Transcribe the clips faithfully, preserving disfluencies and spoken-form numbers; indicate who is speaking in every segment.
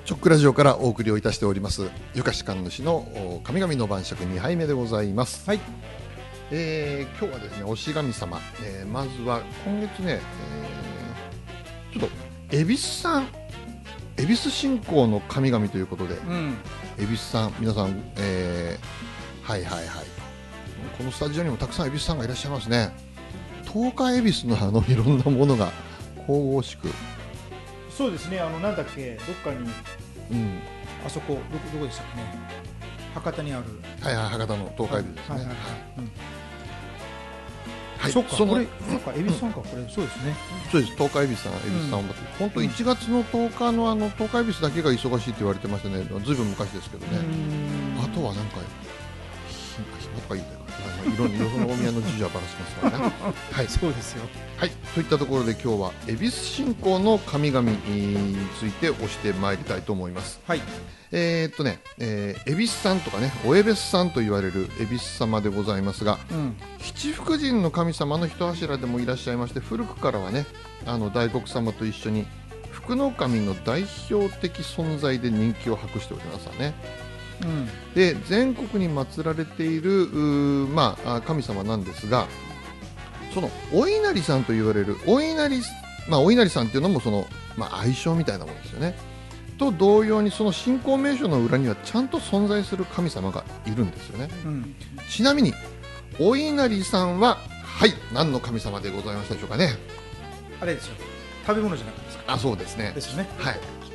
Speaker 1: チョックラジオからお送りをいたしておりますゆかし神主の神々の晩酌にはいめでございます。
Speaker 2: はい、
Speaker 1: えー、今日はですね、おし神様、えー、まずは今月ね、えー、ちょっと恵比寿さん、恵比寿信仰の神々ということで、うん、恵比寿さん皆さん、えー、はいはいはい、このスタジオにもたくさん恵比寿さんがいらっしゃいますね。東海恵比寿のあのいろんなものが神々しく、
Speaker 2: そうですね、あのなんだっけ、どっかに、
Speaker 1: うん、
Speaker 2: あそこどこどこでしたっけね、博多にある、
Speaker 1: はいはい、博多の東海恵比寿ですね。はいはいはい、うん、
Speaker 2: はい、そっか、そのこれなんか恵比寿さんか、これそうですね。
Speaker 1: そうです、東海恵比寿さん、恵比寿さんだって、本当いちがつのとおかのあの東海恵比寿だけが忙しいって言われてましたね。ずいぶん昔ですけどね。あとはなんか暇とか言いたいから、いろんなよその大宮の事情はばらしますからね。はい、
Speaker 2: そうですよ。
Speaker 1: はい、といったところで今日は恵比寿信仰の神々について推してまいりたいと思います。
Speaker 2: はい。
Speaker 1: えー、っとね、えー、恵比寿さんとかね、お恵比寿さんと言われる恵比寿様でございますが、うん、七福神の神様の一柱でもいらっしゃいまして、古くからはね、あの大黒様と一緒に福の神の代表的存在で人気を博しておりますわね。うん、で全国に祀られている、まあ、神様なんですが、そのお稲荷さんと言われるお稲荷、まあ、お稲荷さんというのもその、まあ、愛称みたいなものですよね。と同様にその信仰名所の裏にはちゃんと存在する神様がいるんですよね。うん、ちなみにお稲荷さんは、はい、何の神様でございましたでしょうかね。
Speaker 2: あれですよ、食べ物じゃなくてですか。
Speaker 1: あ、そうですね。
Speaker 2: ですよね。
Speaker 1: はい。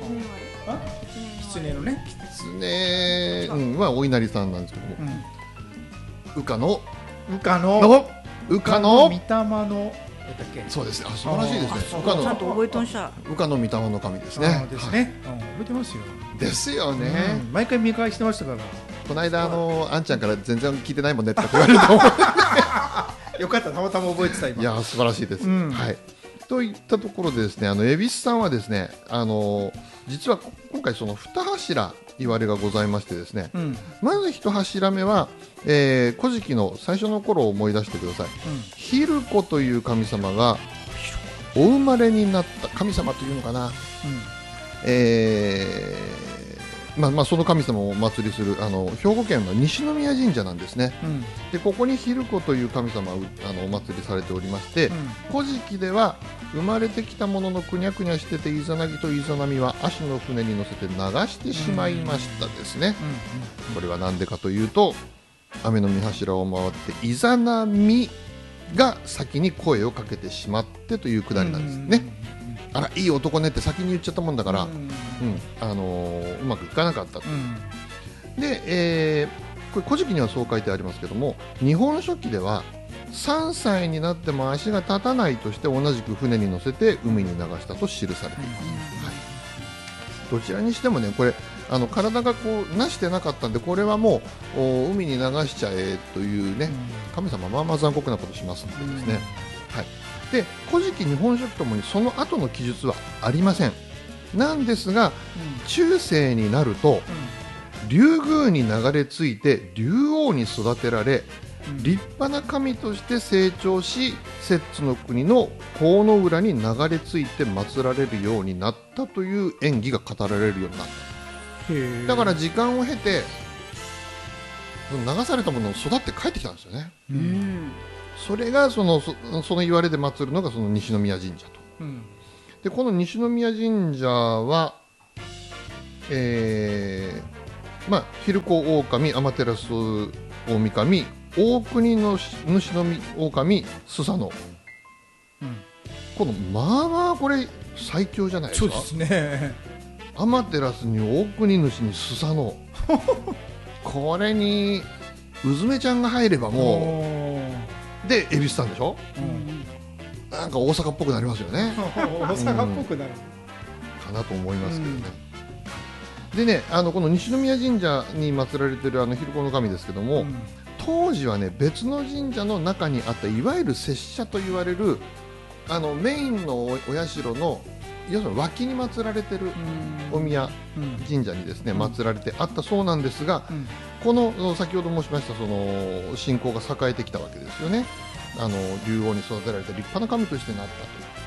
Speaker 2: 狐のね、
Speaker 1: 狐、うん、はお稲荷さんなんですけども、うん、羽化の
Speaker 2: 羽化の
Speaker 1: 羽化の
Speaker 2: 御霊の、
Speaker 1: そうですね。あ、素晴らしいですね。
Speaker 3: 羽化のちゃんと覚えとんしゃ。
Speaker 1: 羽化の御霊の神ですね。
Speaker 2: ですね。覚えてますよ。
Speaker 1: ですよね。
Speaker 2: 毎回見返してましたから。
Speaker 1: この間あのあんちゃんから全然聞いてないもんねって言われると思う。
Speaker 2: よかった、たまたま覚えてた今。
Speaker 1: いや、素晴らしいです。はい。といったところでですね、あの恵比寿さんはですね、あの実は今回その二柱言われがございましてですね、うん、まず一柱目は、えー、古事記の最初の頃を思い出してください。うん、ヒルコという神様がお生まれになった神様というのかな、うん、えーまあまあ、その神様をお祭りするあの兵庫県の西宮神社なんですね。うん、でここにヒルコという神様をあのお祭りされておりまして、うん、古事記では生まれてきたもののくにゃくにゃしててイザナギとイザナミは足の船に乗せて流してしまいましたですね。これは何でかというと、雨の御柱を回ってイザナミが先に声をかけてしまってというくだりなんですね。あら、いい男ねって先に言っちゃったもんだから、うんうん、あのー、うまくいかなかったと、うん、で、えー、これ古事記にはそう書いてありますけども、日本書紀ではさんさいになっても足が立たないとして同じく船に乗せて海に流したと記されています。はい、どちらにしてもね、これあの体がこうなしてなかったんで、これはもう海に流しちゃえというね、神様まあまあ残酷なことしますのでですね、はい、で古事記日本書紀ともにその後の記述はありません。なんですが、うん、中世になると、うん、竜宮に流れ着いて竜王に育てられ、うん、立派な神として成長し、摂津の国の河野浦に流れ着いて祀られるようになったという演技が語られるようになった。へだから時間を経て流されたものを育って帰ってきたんですよね。うん、それがその、そ, その言われで祀るのがその西宮神社と、うん、でこの西宮神社は、えーまあ、昼子大神、天照大神、大国の主の狼、スサノ、うん、このまあまあこれ最強じゃないですか。
Speaker 2: そうですね。
Speaker 1: 天照に大国主にスサノこれにうずめちゃんが入ればもうで恵比寿さんでしょ、うん、なんか大阪っぽくなりますよね。
Speaker 2: 大阪っぽくなる、
Speaker 1: うん、かなと思いますけどね。うん、でね、あのこの西宮神社に祀られているあの昼子の神ですけども、うん、当時はね別の神社の中にあったいわゆる拙者と言われるあのメインのお社の要するに脇に祀られているお宮神社にですね、うん、祀られてあったそうなんですが、うん、この先ほど申しましたその信仰が栄えてきたわけですよね。あの竜王に育てられて立派な神としてなったという。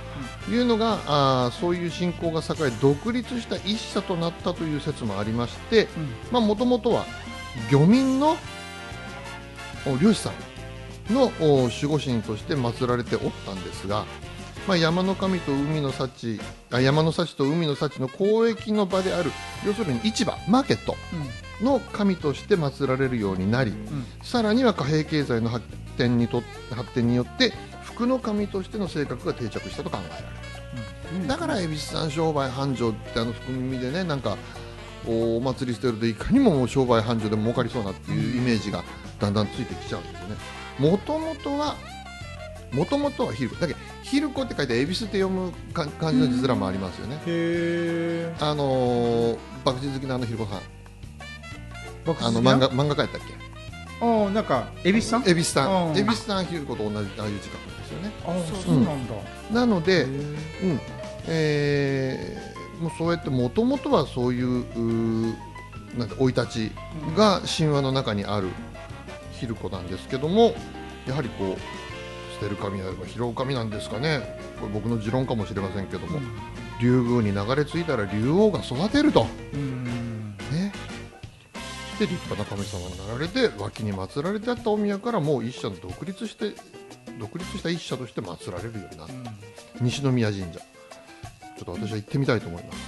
Speaker 1: いうのがあそういう信仰が栄え独立した一社となったという説もありましてもともとは漁民の漁師さんの守護神として祀られておったんですが、まあ、山の神と海の幸あ山の幸と海の幸の交易の場である要するに市場マーケットの神として祀られるようになり、うん、さらには貨幣経済の発展にと発展によって福の神としての性格が定着したと考えられる、うん、だから恵比寿山商売繁盛ってあの福耳でねなんかお祭りしてるといかにも商売繁盛でも儲かりそうなっていうイメージがだんだんついてきちゃうんですよね。もともとはもともとはヒルコだけどヒルコって書いて恵比寿って読むか感じの字面もありますよね。
Speaker 2: へ
Speaker 1: あのー、博打好きなあのヒルコさんあの漫画漫画家やったっけ
Speaker 2: ああなんか恵比寿さん恵
Speaker 1: 比寿さん恵比寿さんヒルコと同じああいう字書くんですよね。
Speaker 2: ああそうなんだ、
Speaker 1: うん、なのでうんえー、もうそうやってもともとはそういう生い立ちが神話の中にあるヒルコなんですけどもやはりこう捨てる神ならば拾う神なんですかね。これ僕の持論かもしれませんけども、うん、竜宮に流れ着いたら竜王が育てると、うんね、で立派な神様になられて脇に祀られてあったお宮からもう一社の独立して独立した一社として祀られるようになった、うん、西宮神社ちょっと私は行ってみたいと思います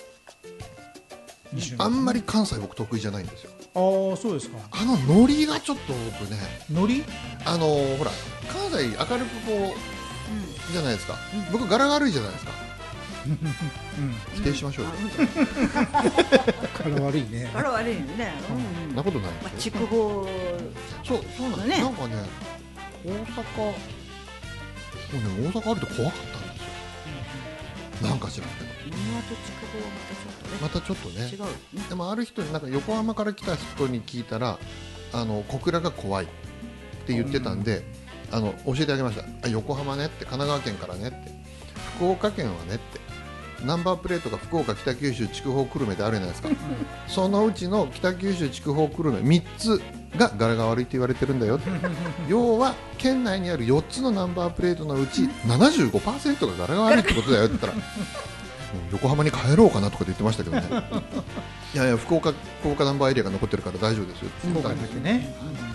Speaker 1: 、うん、あんまり関西僕得意じゃないんですよ。
Speaker 2: ああそうですか。
Speaker 1: あのノリがちょっと僕ね
Speaker 2: ノリ
Speaker 1: あのー、ほら関西明るくこう、うん、じゃないですか、うん、僕柄が悪いじゃないですか、うん、否定しましょうよ、
Speaker 2: うん、柄悪いね
Speaker 3: 柄悪いね、
Speaker 1: うん、そんなことないですよ、
Speaker 3: 筑豊
Speaker 1: そうそうなんです、ね、なんかね大阪もうね大阪あると怖かったんですよ、うん、なんか知らんけど
Speaker 3: 今と筑豊はまたちょっとね
Speaker 1: またちょっとね違うでもある人になんか横浜から来た人に聞いたらあの小倉が怖いって言ってたんで、うん、あの教えてあげました。あ横浜ねって神奈川県からねって福岡県はねってナンバープレートが福岡北九州筑豊久留米であるじゃないですか、うん、そのうちの北九州筑豊久留米みっつが柄が悪いって言われてるんだよって要は県内にあるよっつのナンバープレートのうち ななじゅうごパーセント が柄が悪いってことだよって言ったら横浜に帰ろうかなとか言ってましたけどねいやいや福岡福岡ナンバーエリアが残ってるから大丈夫ですよって言ったんですよね、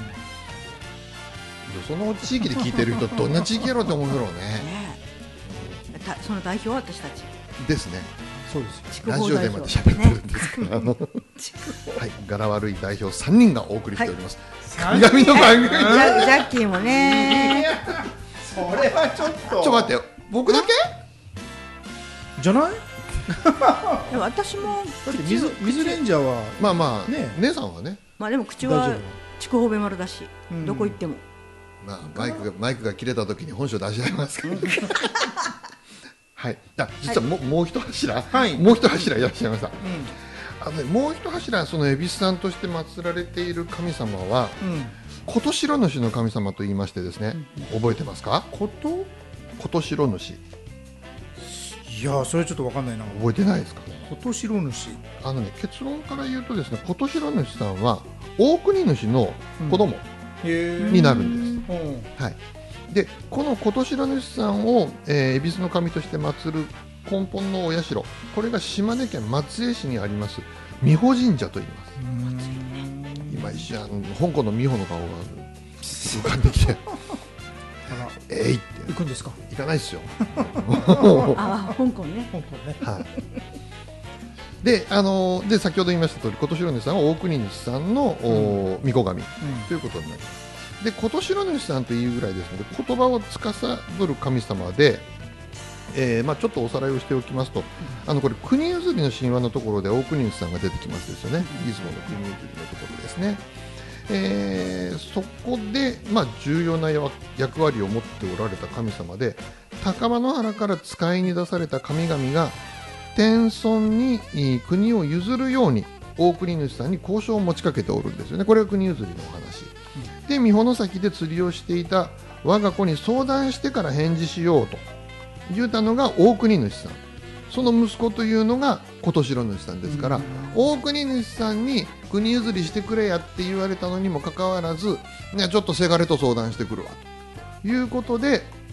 Speaker 1: うん、その地域で聞いてる人どんな地域やろうと思うだろうね、ね
Speaker 3: うん、その代表は私たち
Speaker 1: ですね。
Speaker 2: そうですよ
Speaker 1: ラジオでまで喋ってるんですから、ね、あのはい柄悪い代表さんにんがお送りしております、はい、神々の番組ジ
Speaker 3: ャッキーもね
Speaker 2: それはちょっと
Speaker 1: ちょっと待ってよ僕だけ
Speaker 2: じゃない
Speaker 3: 私も
Speaker 2: だって水水レンジャーは
Speaker 1: まあまあ、ね、姉さんはね
Speaker 3: まあでも口は筑豊べ丸だし、うん、どこ行っても、
Speaker 1: まあ、マイクがマイクが切れた時に本性出し合いますからはい、あ実はも,、はい、もう一柱、はい、もう一柱いらっしゃいました、うんあのね、もう一柱その恵比寿さんとして祀られている神様は、うん、琴白主の神様と言いましてですね、うん、覚えてますか？
Speaker 2: 琴
Speaker 1: 琴白主
Speaker 2: いやそれちょっと分かんないな。
Speaker 1: 覚えてないですか？
Speaker 2: 琴白主
Speaker 1: あのね結論から言うとですね琴白主さんは大国主の子供になるんです、うん、はいでこの琴白主さんを、えー、恵比寿の神として祀る根本のお社これが島根県松江市にあります美保神社と言います。今一瞬香港の美保の顔が浮かんできてえいって
Speaker 2: 行くんですか？
Speaker 1: 行かないですよ
Speaker 3: あ香港ね
Speaker 2: 香港ね、
Speaker 1: はい、で, あのー、で先ほど言いました通り琴白主さんは大国主さんの、うん、御子神、うん、ということになります。で琴白主さんというぐらいですので言葉を司る神様で、えーまあ、ちょっとおさらいをしておきますと、うん、あのこれ国譲りの神話のところで大国主さんが出てきますですよね、出雲の国譲りのところですね、えー、そこで、まあ、重要な役割を持っておられた神様で高間原から使いに出された神々が天孫に国を譲るように大国主さんに交渉を持ちかけておるんですよね。これが国譲りのお話で三保崎で釣りをしていた我が子に相談してから返事しようと言ったのが大国主さん、その息子というのが琴白主さんですから、うん、大国主さんに国譲りしてくれやって言われたのにもかかわらず、ね、ちょっとせがれと相談してくるわということで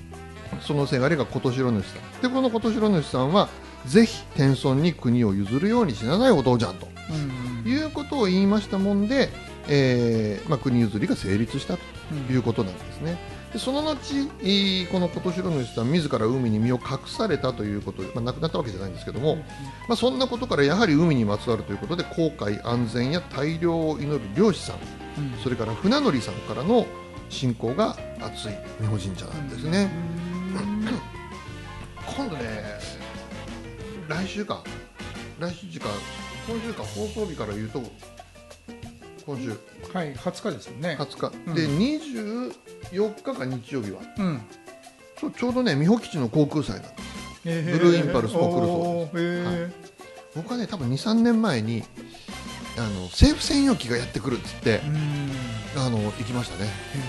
Speaker 1: そのせがれが琴城主さんで、この琴城主さんはぜひ天孫に国を譲るようにしなさいお父ちゃんと、うん、いうことを言いましたもんで、えーまあ、国譲りが成立したということなんですね。でその後、この琴城主さん自ら海に身を隠されたということで、まあ、亡くなったわけじゃないんですけども、うん、まあ、そんなことからやはり海にまつわるということで航海安全や大漁を祈る漁師さん、うん、それから船乗りさんからの信仰が厚い美保神社なんですね。今度ね、来週か来週か今週か放送日から言うと今週
Speaker 2: はいはつかですよね。
Speaker 1: はつか、うん、でにじゅうよっかか日曜日は、うん、そうちょうどね美保基地の航空祭なんです、えー、ブルーインパルスも来るそうです、えーはい、僕はね多分 にさんねんまえにあの政府専用機がやってくるっつってあの行きましたね、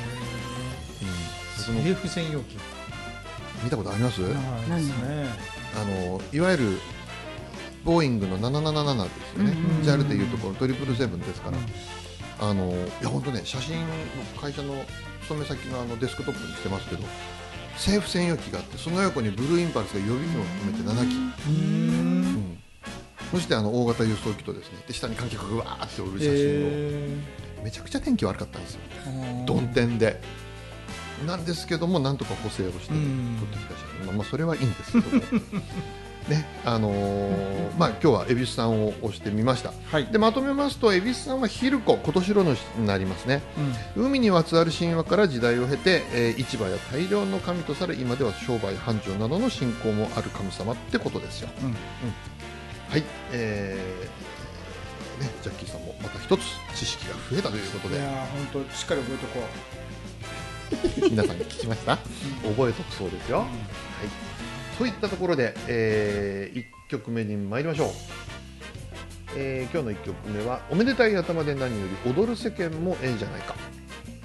Speaker 2: うん、政府専用機
Speaker 1: 見たことあります？
Speaker 2: ないですね。
Speaker 1: あのいわゆるボーイングのなななななですよね、ジャル でいうところトリプルセブンですから、うん、あのいや本当ね写真の会社の勤め先のあのデスクトップにしてますけど政府専用機があってその横にブルーインパルスが予備機を含めてななき、うんうん、そしてあの大型輸送機とですねで下に観客がわーっておる写真を、えー、めちゃくちゃ天気悪かったんですよ、曇天でなんですけどもなんとか補正をして撮ってきた写真、まあ、まあそれはいいんですけどもねあのーまあ、今日は蛭子さんを押してみました、はい、でまとめますと蛭子さんはヒルコ琴城主になりますね、うん、海にまつわる神話から時代を経て、えー、市場や大量の神とされ今では商売繁盛などの信仰もある神様ってことですよ、うんうん、はい、えーね、ジャッキーさんもまた一つ知識が増えたということで
Speaker 2: いや本当しっかり覚えとこ
Speaker 1: う皆さんに聞きました、うん、覚えとくそうですよ、うん、はい、といったところで、えー、いっきょくめに参りましょう、えー、今日のいっきょくめはおめでたい頭で何より踊る世間もええじゃないか。